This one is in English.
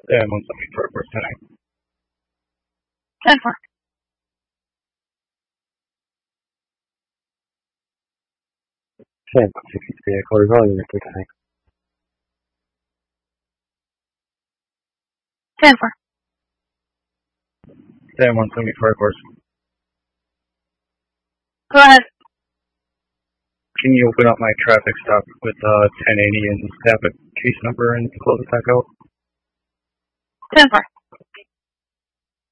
Sam 174 report tonight. 10-4. Sam 163 Echo volume report tonight. 10-4. Sam 174 reports. Go ahead. Can you open up my traffic stop with 1080 and snap a case number and close it back out? 10-4.